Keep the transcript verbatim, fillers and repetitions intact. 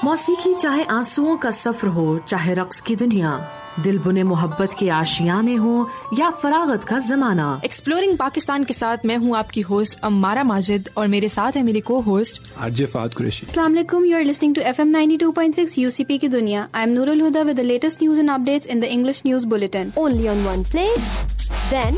मौसीकी चाहे आंसुओं का सफर हो, चाहे रक्स की दुनिया, दिल बुने मोहब्बत के आशियाने हो या फरागत का जमाना। एक्सप्लोरिंग पाकिस्तान के साथ मैं हूँ आपकी होस्ट अम्मारा माजिद और मेरे साथ है मेरी को होस्ट आरजे फात कुरैशी। अस्सलाम वालेकुम, you are listening to F M ninety two point six UCP की दुनिया। I am Nurul Huda with the latest news and updates in the English news bulletin. Only on one place, then